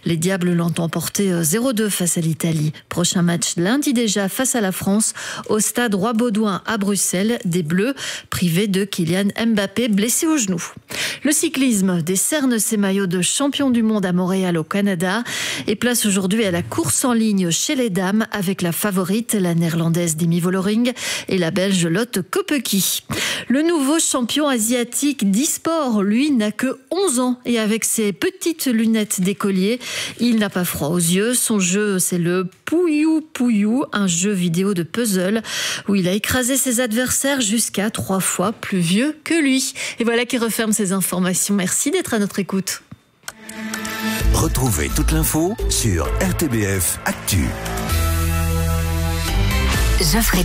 Les Diables l'ont emporté 0-2 face à l'Italie. Prochain match lundi déjà face à la France au stade Roi-Baudouin à Bruxelles. Des Bleus privés de Kylian Mbappé blessé au genou. Le cyclisme décerne ses maillots de champion du monde à Montréal au Canada et place aujourd'hui à la course en ligne chez les dames avec la favorite, la néerlandaise Demi Vollering et la belge Lotte Kopecky. Le nouveau champion asiatique d'e-sport, lui, n'a que 11 ans et avec ses petites lunettes d'écolier, il n'a pas froid aux yeux. Son jeu, c'est le Puyo Puyo, un jeu vidéo de puzzle où il a écrasé ses adversaires jusqu'à 3 fois plus vieux que lui. Et voilà qui referme ces informations. Merci d'être à notre écoute. Retrouvez toute l'info sur RTBF Actu.